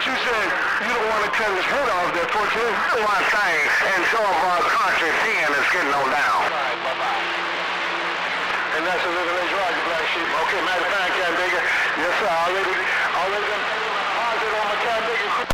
you said you don't want to cut his head off there, for you. Do one thing and show up our country seeing it's getting on down. All right, bye-bye. And that's a little Ridge Roger, Black Sheep. Okay, matter of fact, Candiga. Yes, sir. Already, hard on my Candiga.